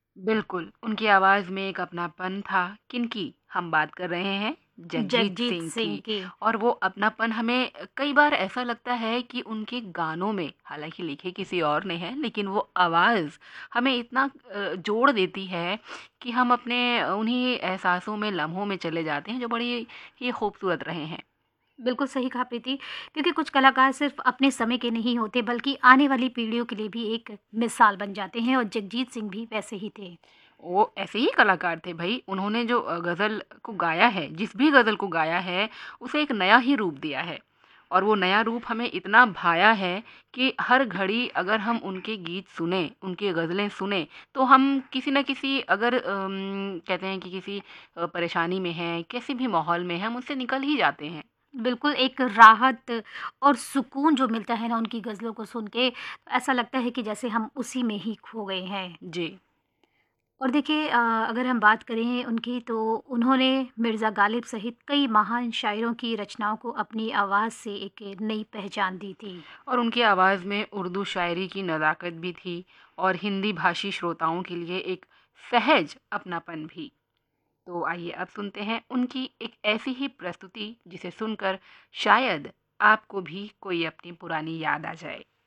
बिल्कुल, उनकी आवाज़ में एक अपनापन था। किनकी हम बात कर रहे हैं? जगजीत जगजीत सिंह सिंह की। की। और वो अपनापन हमें कई बार ऐसा लगता है कि उनके गानों में, हालाँकि लिखे किसी और ने हैं, लेकिन वो आवाज़ हमें इतना जोड़ देती है कि हम अपने उन्हीं एहसासों में, लम्हों में चले जाते हैं जो बड़े ही खूबसूरत रहे हैं। बिल्कुल सही कहा प्रीति, क्योंकि कुछ कलाकार सिर्फ़ अपने समय के नहीं होते बल्कि आने वाली पीढ़ियों के लिए भी एक मिसाल बन जाते हैं और जगजीत सिंह भी वैसे ही थे। वो ऐसे ही कलाकार थे भई। उन्होंने जो गज़ल को गाया है, जिस भी गज़ल को गाया है, उसे एक नया ही रूप दिया है। और वो नया रूप हमें इतना भाया है कि हर घड़ी अगर हम उनके गीत सुनें, उनकी गज़लें सुनें, तो हम किसी न किसी अगर कहते हैं कि किसी परेशानी में हैं, किसी भी माहौल में हैं, हम उससे निकल ही जाते हैं। बिल्कुल एक राहत और सुकून जो मिलता है ना उनकी ग़ज़लों को सुन के, तो ऐसा लगता है कि जैसे हम उसी में ही खो गए हैं। जी। और देखिए अगर हम बात करें उनकी तो उन्होंने मिर्ज़ा गालिब सहित कई महान शायरों की रचनाओं को अपनी आवाज़ से एक नई पहचान दी थी। और उनकी आवाज़ में उर्दू शायरी की नज़ाकत भी थी और हिंदी भाषी श्रोताओं के लिए एक सहज अपनापन भी। तो आइए अब सुनते हैं उनकी एक ऐसी ही प्रस्तुति जिसे सुनकर शायद आपको भी कोई अपनी पुरानी याद आ जाए।